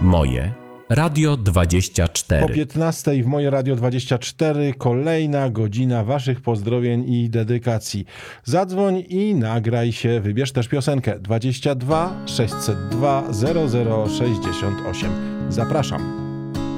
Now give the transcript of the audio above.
Moje Radio 24. Po 15 w Moje Radio 24 kolejna godzina waszych pozdrowień i dedykacji. Zadzwoń i nagraj się, wybierz też piosenkę 22 602 0068. Zapraszam.